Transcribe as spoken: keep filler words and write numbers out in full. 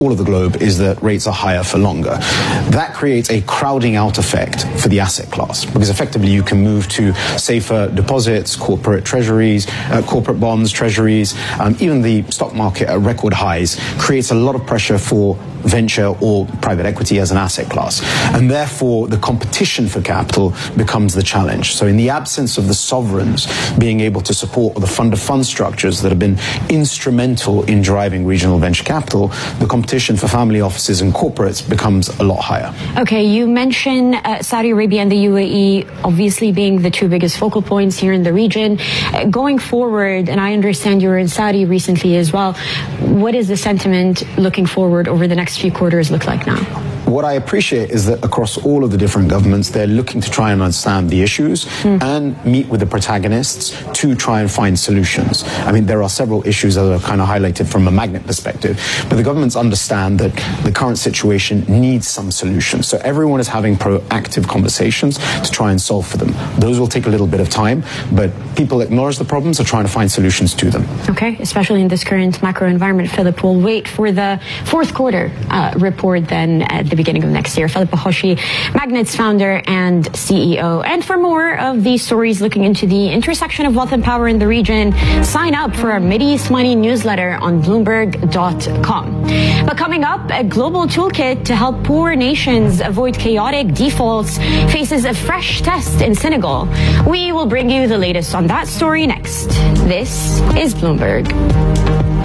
all of the globe is that rates are higher for longer. That creates a crowding out effect for the asset class, because effectively you can move to safer deposits, corporate treasuries, uh, corporate bonds, treasuries, um, even the stock market at record highs creates a lot of pressure for venture or private equity as an asset class. And therefore, the competition for capital becomes the challenge. So in the absence of the sovereigns being able to support the fund-of-fund structures that have been instrumental in driving regional venture capital, the competition for family offices and corporates becomes a lot higher. Okay, you mentioned uh, Saudi Arabia and the U A E obviously being the two biggest focal points here in the region. Uh, going forward, and I understand you were in Saudi recently as well, what is the sentiment looking forward over the next few quarters look like now? What I appreciate is that across all of the different governments, they're looking to try and understand the issues mm. and meet with the protagonists to try and find solutions. I mean, there are several issues that are kind of highlighted from a magnet perspective, but the governments understand that the current situation needs some solutions. So everyone is having proactive conversations to try and solve for them. Those will take a little bit of time, but people acknowledge the problems, are trying to find solutions to them. Okay, especially in this current macro environment. Philip, we'll wait for the fourth quarter uh, report then at the beginning of next year. Philip Bahoshi, Magnet's founder and C E O. And for more of these stories looking into the intersection of wealth and power in the region, sign up for our Mideast Money newsletter on Bloomberg dot com. But coming up, a global toolkit to help poor nations avoid chaotic defaults faces a fresh test in Senegal. We will bring you the latest on that story next. This is Bloomberg.